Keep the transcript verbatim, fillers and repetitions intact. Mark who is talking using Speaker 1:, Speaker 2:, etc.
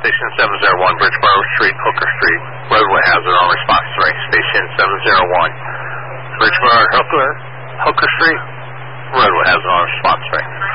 Speaker 1: Station seven zero one, Bridgeboro Street, Hooker Street, roadway hazard on response three. Station seven zero one, Bridgeboro Hooker, Hooker Street, roadway hazard on response three.